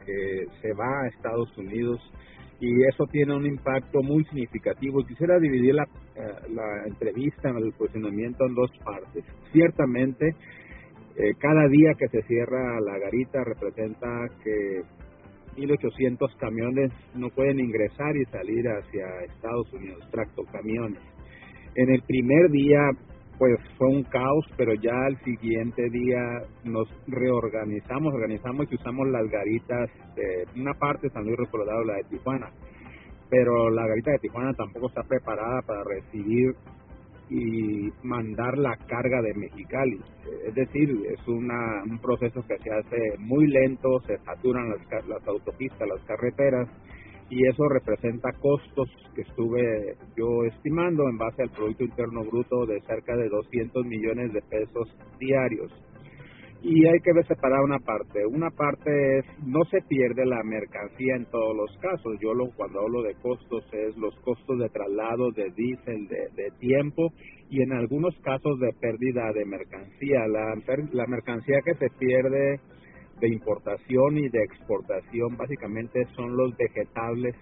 que se va a Estados Unidos, y eso tiene un impacto muy significativo. Quisiera dividir la entrevista, el cuestionamiento en dos partes. Ciertamente, cada día que se cierra la garita representa que 1,800 camiones no pueden ingresar y salir hacia Estados Unidos, tractocamiones. En el primer día, pues fue un caos, pero ya al siguiente día nos organizamos y usamos las garitas, una parte San Luis Río Colorado, la de Tijuana, pero la garita de Tijuana tampoco está preparada para recibir y mandar la carga de Mexicali. Es decir, es un proceso que se hace muy lento, se saturan las autopistas, las carreteras, y eso representa costos que estuve yo estimando en base al Producto Interno Bruto de cerca de 200 millones de pesos diarios. Y hay que separar una parte. Una parte es, no se pierde la mercancía en todos los casos. Cuando hablo de costos es los costos de traslado, de diésel, de tiempo, y en algunos casos de pérdida de mercancía. La mercancía que se pierde de importación y de exportación básicamente son los vegetales,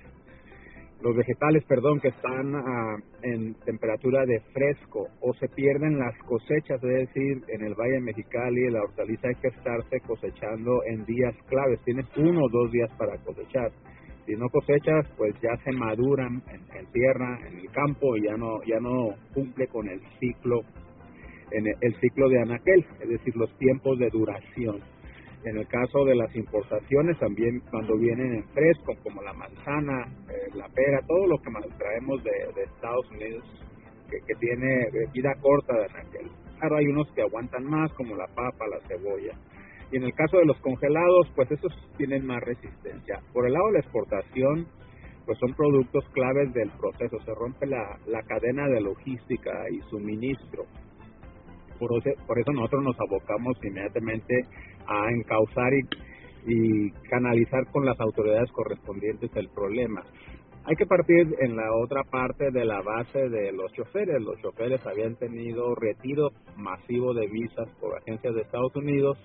que están en temperatura de fresco, o se pierden las cosechas, es decir, en el Valle de Mexicali la hortaliza hay que estarse cosechando en días claves, tienes 1 o 2 días para cosechar. Si no cosechas, pues ya se maduran en tierra, en el campo, y ya no cumple con el ciclo de anaquel, es decir, los tiempos de duración. En el caso de las importaciones, también cuando vienen en fresco, como la manzana, la pera, todo lo que traemos de Estados Unidos, que tiene vida corta de anaquel. Claro, hay unos que aguantan más, como la papa, la cebolla. Y en el caso de los congelados, pues esos tienen más resistencia. Por el lado de la exportación, pues son productos claves del proceso. Se rompe la cadena de logística y suministro. Por eso nosotros nos abocamos inmediatamente a encauzar y canalizar con las autoridades correspondientes el problema. Hay que partir en la otra parte de la base de los choferes. Los choferes habían tenido retiro masivo de visas por agencias de Estados Unidos.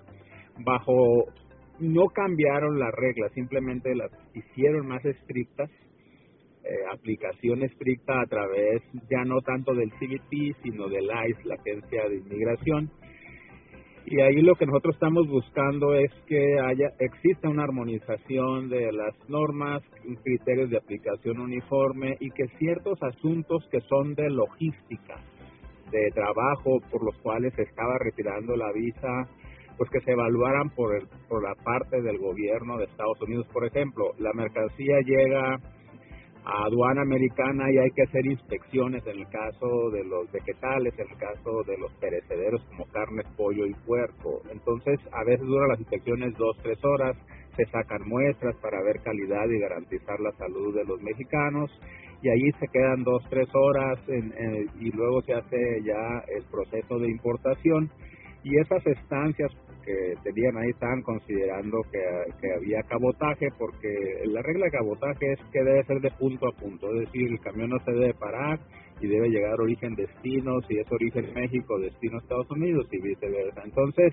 No cambiaron las reglas, simplemente las hicieron más estrictas. Aplicación estricta a través ya no tanto del CBP sino del ICE, la Agencia de Inmigración, y ahí lo que nosotros estamos buscando es que exista una armonización de las normas, criterios de aplicación uniforme, y que ciertos asuntos que son de logística, de trabajo, por los cuales se estaba retirando la visa, pues que se evaluaran por la parte del gobierno de Estados Unidos. Por ejemplo, la mercancía llega a aduana americana y hay que hacer inspecciones en el caso de los vegetales, en el caso de los perecederos como carne, pollo y puerco. Entonces, a veces duran las inspecciones 2-3 horas, se sacan muestras para ver calidad y garantizar la salud de los mexicanos, y ahí se quedan 2-3 horas y luego se hace ya el proceso de importación. Y esas estancias que tenían ahí estaban considerando que había cabotaje, porque la regla de cabotaje es que debe ser de punto a punto, es decir, el camión no se debe parar y debe llegar a origen-destino, si es origen México, destino Estados Unidos y viceversa. Entonces,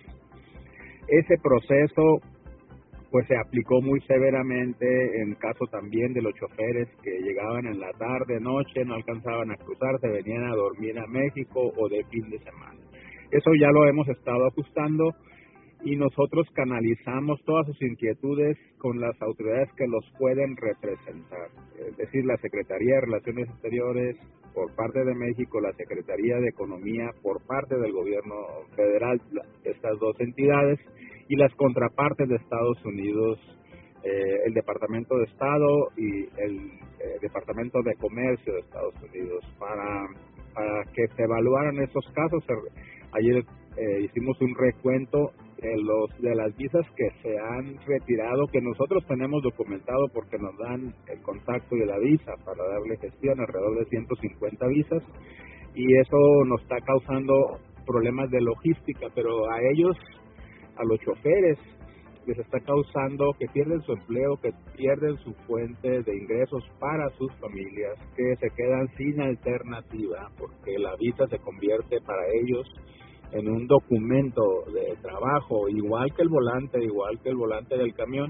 ese proceso pues se aplicó muy severamente en caso también de los choferes que llegaban en la tarde, noche, no alcanzaban a cruzar, se venían a dormir a México o de fin de semana. Eso ya lo hemos estado ajustando y nosotros canalizamos todas sus inquietudes con las autoridades que los pueden representar, es decir, la Secretaría de Relaciones Exteriores por parte de México, la Secretaría de Economía por parte del gobierno federal, estas dos entidades, y las contrapartes de Estados Unidos, el Departamento de Estado y el Departamento de Comercio de Estados Unidos, para que se evaluaran esos casos. Ayer hicimos un recuento de las visas que se han retirado, que nosotros tenemos documentado porque nos dan el contacto de la visa para darle gestión, alrededor de 150 visas, y eso nos está causando problemas de logística, pero a ellos, a los choferes, les está causando que pierden su empleo, que pierden su fuente de ingresos para sus familias, que se quedan sin alternativa, porque la visa se convierte para ellos en un documento de trabajo, igual que el volante del camión,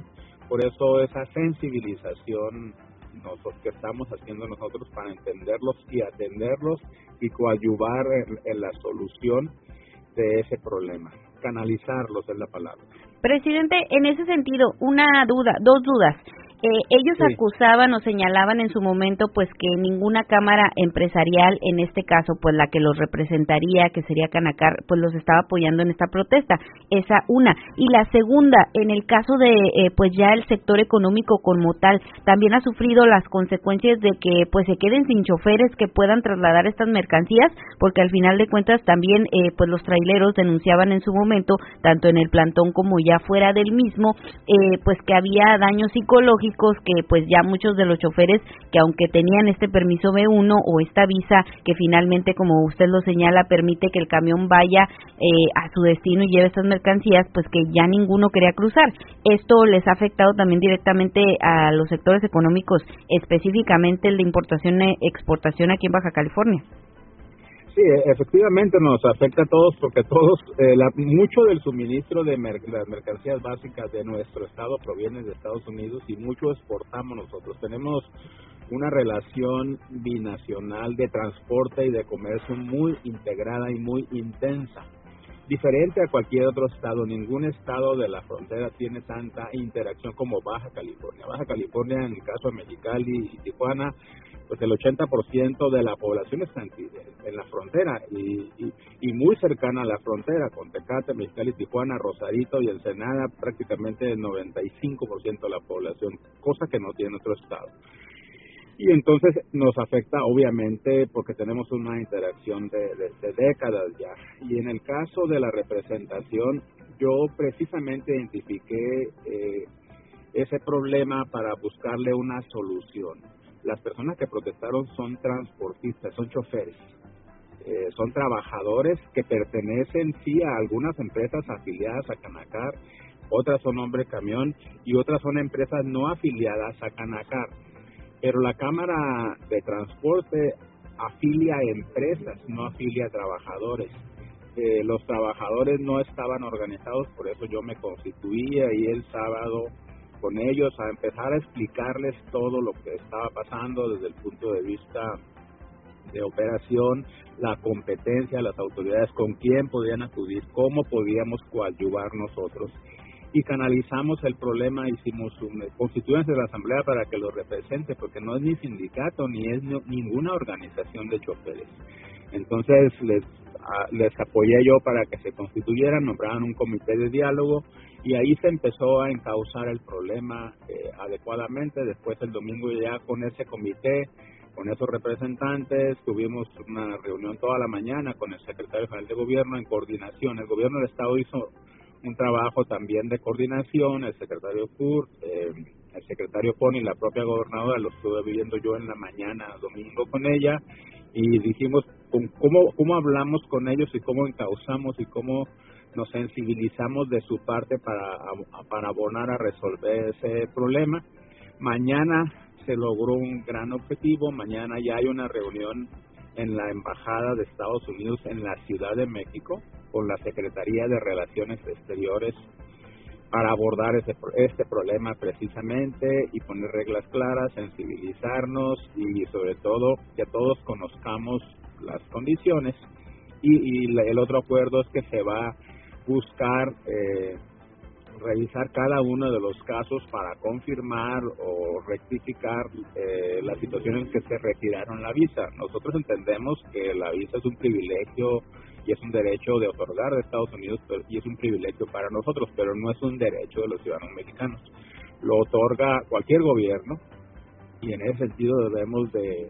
Por eso esa sensibilización que estamos haciendo nosotros para entenderlos y atenderlos y coadyuvar en la solución de ese problema. Canalizarlos es la palabra. Presidente, en ese sentido, dos dudas. Ellos Sí. acusaban o señalaban en su momento pues que ninguna cámara empresarial, en este caso pues la que los representaría, que sería Canacar, pues los estaba apoyando en esta protesta. Esa una. Y la segunda, en el caso de pues ya el sector económico como tal, también ha sufrido las consecuencias de que pues se queden sin choferes que puedan trasladar estas mercancías, porque al final de cuentas también pues los traileros denunciaban en su momento, tanto en el plantón como ya fuera del mismo, pues que había daños psicológicos, que pues ya muchos de los choferes que aunque tenían este permiso B1 o esta visa que finalmente, como usted lo señala, permite que el camión vaya a su destino y lleve estas mercancías, pues que ya ninguno quería cruzar. Esto les ha afectado también directamente a los sectores económicos, específicamente el de importación e exportación aquí en Baja California. Sí, efectivamente nos afecta a todos porque todos, mucho del suministro de las mercancías básicas de nuestro estado proviene de Estados Unidos y mucho exportamos nosotros. Tenemos una relación binacional de transporte y de comercio muy integrada y muy intensa. Diferente a cualquier otro estado, ningún estado de la frontera tiene tanta interacción como Baja California. Baja California, en el caso de Mexicali y Tijuana, pues el 80% de la población está en la frontera y muy cercana a la frontera, con Tecate, Mexicali, Tijuana, Rosarito y Ensenada, prácticamente el 95% de la población, cosa que no tiene otro estado. Y entonces nos afecta obviamente porque tenemos una interacción de décadas ya. Y en el caso de la representación, yo precisamente identifiqué ese problema para buscarle una solución. Las personas que protestaron son transportistas, son choferes, son trabajadores que pertenecen sí a algunas empresas afiliadas a Canacar, otras son Hombre Camión y otras son empresas no afiliadas a Canacar. Pero la Cámara de Transporte afilia a empresas, no afilia a trabajadores. Los trabajadores no estaban organizados, por eso yo me constituí ahí el sábado con ellos a empezar a explicarles todo lo que estaba pasando desde el punto de vista de operación, la competencia, las autoridades, con quién podían acudir, cómo podíamos coadyuvar nosotros. Y canalizamos el problema, hicimos constituyentes de la asamblea para que lo represente, porque no es ni sindicato ni es ninguna organización de choferes. Entonces les apoyé yo para que se constituyeran, nombraran un comité de diálogo y ahí se empezó a encauzar el problema adecuadamente. Después el domingo ya con ese comité, con esos representantes, tuvimos una reunión toda la mañana con el secretario general de gobierno en coordinación. El gobierno del estado hizo un trabajo también de coordinación, el secretario Kurt, el secretario Pony, la propia gobernadora, lo estuve viviendo yo en la mañana, domingo con ella, y dijimos cómo hablamos con ellos y cómo encauzamos y cómo nos sensibilizamos de su parte para abonar a resolver ese problema. Mañana se logró un gran objetivo, mañana ya hay una reunión en la Embajada de Estados Unidos en la Ciudad de México con la Secretaría de Relaciones Exteriores para abordar este problema precisamente y poner reglas claras, sensibilizarnos y sobre todo que todos conozcamos las condiciones y el otro acuerdo es que se va a buscar revisar cada uno de los casos para confirmar o rectificar las situaciones en que se retiraron la visa. Nosotros entendemos que la visa es un privilegio y es un derecho de otorgar de Estados Unidos y es un privilegio para nosotros, pero no es un derecho de los ciudadanos mexicanos. Lo otorga cualquier gobierno y en ese sentido debemos de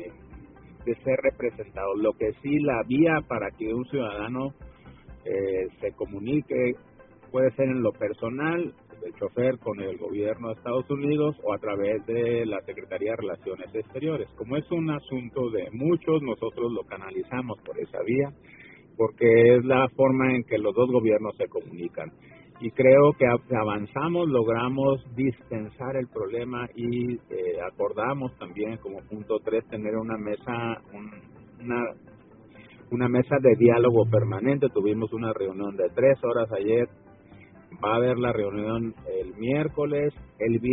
ser representados. Lo que sí, la vía para que un ciudadano se comunique puede ser en lo personal del chofer con el gobierno de Estados Unidos o a través de la Secretaría de Relaciones Exteriores. Como es un asunto de muchos, nosotros lo canalizamos por esa vía porque es la forma en que los dos gobiernos se comunican. Y creo que avanzamos, logramos dispensar el problema y acordamos también como punto 3 tener una mesa una mesa de diálogo permanente. Tuvimos una reunión de 3 horas ayer Va a haber la reunión el miércoles, el